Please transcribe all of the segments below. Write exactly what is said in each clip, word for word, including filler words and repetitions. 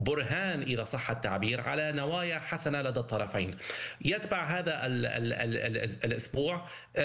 برهان إذا صح التعبير على نوايا حسنة لدى الطرفين. يتبع هذا ال ال ال ال الأسبوع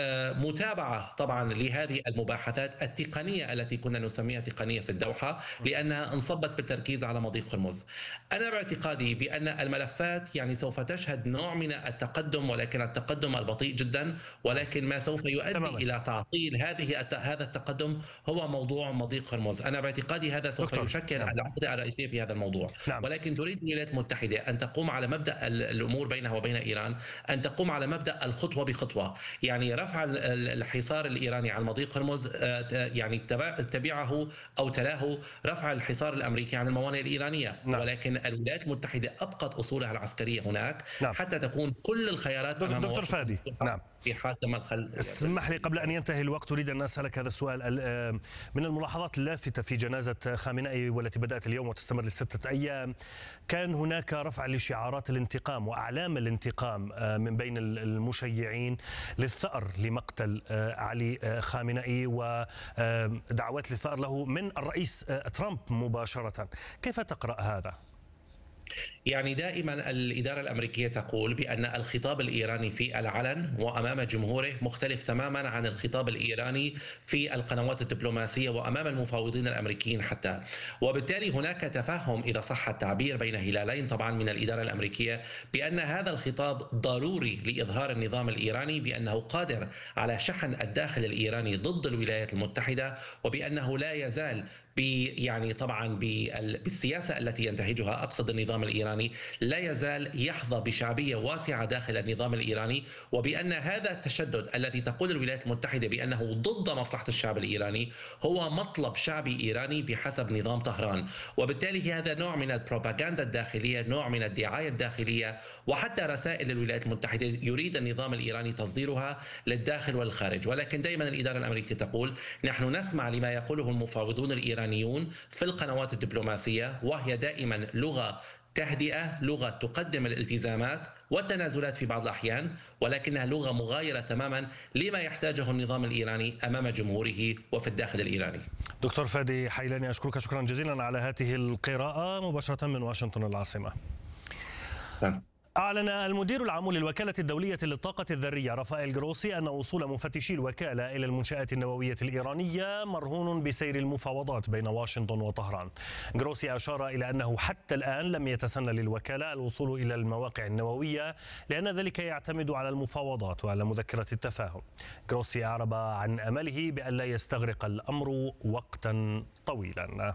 متابعة طبعا لهذه المباحثات التقنية التي كنا نسميها تقنية في الدوحة، لأنها انصبت بالتركيز على مضيق هرمز. أنا باعتقادي بأن الملفات يعني سوف تشهد نوع من التقدم، ولكن التقدم البطيء جدا، ولكن ما سوف يؤدي تماما إلى تعطيل هذه هذا التقدم هو موضوع مضيق هرمز. أنا باعتقادي هذا سوف دكتور. يشكل نعم. العقدة الرئيسية في هذا الموضوع. نعم. ولكن تريد الولايات المتحدة أن تقوم على مبدأ الأمور بينها وبين إيران، أن تقوم على مبدأ الخطوة بخطوة، يعني رفع الحصار الإيراني على مضيق هرمز يعني تبعه أو تلاه رفع الحصار الأمريكي عن الموانئ الإيرانية. نعم. ولكن الولايات المتحدة أبقت أصولها العسكرية هناك. نعم. حتى تكون كل الخيارات أمام دكتور فادي. نعم. في حاتم الخل. اسمح لي قبل أن ينتهي الوقت أريد أن أسألك هذا السؤال. من الملاحظات اللافته في جنازه خامنئي والتي بدات اليوم وتستمر لسته ايام، كان هناك رفع لشعارات الانتقام واعلام الانتقام من بين المشيعين للثأر لمقتل علي خامنئي ودعوات للثأر له من الرئيس ترامب مباشره. كيف تقرأ هذا؟ يعني دائما الإدارة الأمريكية تقول بأن الخطاب الإيراني في العلن وأمام جمهوره مختلف تماما عن الخطاب الإيراني في القنوات الدبلوماسية وأمام المفاوضين الأمريكيين حتى، وبالتالي هناك تفهم إذا صح التعبير بين هلالين طبعا من الإدارة الأمريكية بأن هذا الخطاب ضروري لإظهار النظام الإيراني بأنه قادر على شحن الداخل الإيراني ضد الولايات المتحدة، وبأنه لا يزال يعني طبعا بالسياسة التي ينتهجها، أقصد النظام الإيراني، لا يزال يحظى بشعبية واسعة داخل النظام الإيراني، وبأن هذا التشدد الذي تقول الولايات المتحدة بأنه ضد مصلحة الشعب الإيراني هو مطلب شعبي إيراني بحسب نظام طهران. وبالتالي هذا نوع من البروباغندا الداخلية، نوع من الدعاية الداخلية، وحتى رسائل الولايات المتحدة يريد النظام الإيراني تصديرها للداخل والخارج. ولكن دائما الإدارة الأمريكية تقول نحن نسمع لما يقوله المفاوضون الإيرانيون في القنوات الدبلوماسية، وهي دائما لغة تهدئة، لغة تقدم الالتزامات والتنازلات في بعض الأحيان، ولكنها لغة مغايرة تماما لما يحتاجه النظام الإيراني أمام جمهوره وفي الداخل الإيراني. دكتور فادي حيلاني، أشكرك شكرا جزيلا على هذه القراءة مباشرة من واشنطن العاصمة. نعم. أعلن المدير العام للوكالة الدولية للطاقة الذرية رافائيل جروسي أن وصول مفتشي الوكالة إلى المنشآت النووية الإيرانية مرهون بسير المفاوضات بين واشنطن وطهران. جروسي أشار إلى أنه حتى الآن لم يتسنى للوكالة الوصول إلى المواقع النووية لأن ذلك يعتمد على المفاوضات وعلى مذكرة التفاهم. جروسي أعرب عن أمله بأن لا يستغرق الأمر وقتا طويلا.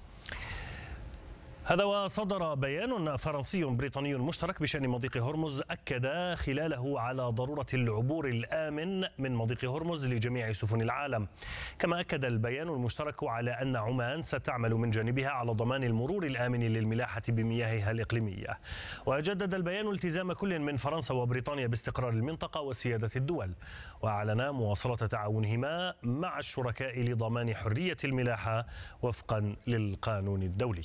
هذا وصدر بيان فرنسي بريطاني مشترك بشأن مضيق هرمز أكد خلاله على ضرورة العبور الآمن من مضيق هرمز لجميع سفن العالم. كما أكد البيان المشترك على أن عمان ستعمل من جانبها على ضمان المرور الآمن للملاحة بمياهها الإقليمية. وجدد البيان التزام كل من فرنسا وبريطانيا باستقرار المنطقة وسيادة الدول، وأعلن مواصلة تعاونهما مع الشركاء لضمان حرية الملاحة وفقا للقانون الدولي.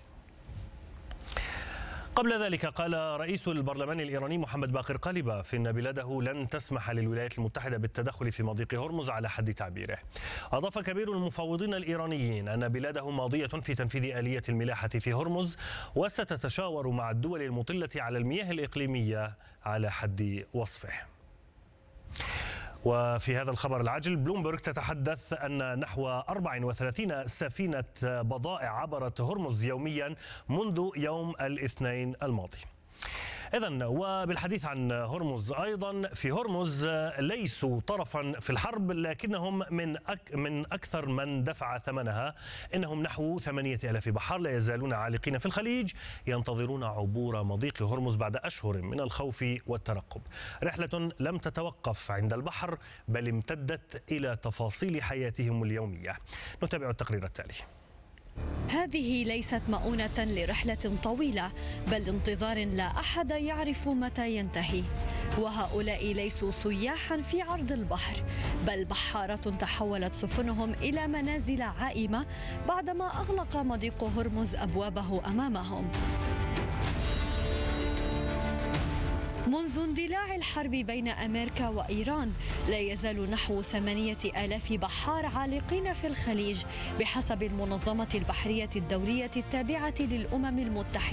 قبل ذلك قال رئيس البرلمان الإيراني محمد باقر قالباف إن بلاده لن تسمح للولايات المتحدة بالتدخل في مضيق هرمز على حد تعبيره. أضاف كبير المفوضين الإيرانيين أن بلاده ماضية في تنفيذ آلية الملاحة في هرمز وستتشاور مع الدول المطلة على المياه الإقليمية على حد وصفه. وفي هذا الخبر العاجل بلومبرغ تتحدث أن نحو أربع وثلاثين سفينة بضائع عبرت هرمز يوميا منذ يوم الاثنين الماضي. إذن وبالحديث عن هرمز أيضا، في هرمز ليسوا طرفا في الحرب لكنهم من أك من أكثر من دفع ثمنها. إنهم نحو ثمانية آلاف بحار لا يزالون عالقين في الخليج ينتظرون عبور مضيق هرمز بعد أشهر من الخوف والترقب. رحلة لم تتوقف عند البحر بل امتدت إلى تفاصيل حياتهم اليومية. نتابع التقرير التالي. هذه ليست مؤونة لرحلة طويلة بل انتظار لا أحد يعرف متى ينتهي. وهؤلاء ليسوا سياحا في عرض البحر بل بحارة تحولت سفنهم إلى منازل عائمة بعدما أغلق مضيق هرمز أبوابه أمامهم. منذ اندلاع الحرب بين أمريكا وإيران لا يزال نحو ثمانية آلاف بحار عالقين في الخليج بحسب المنظمة البحرية الدولية التابعة للأمم المتحدة.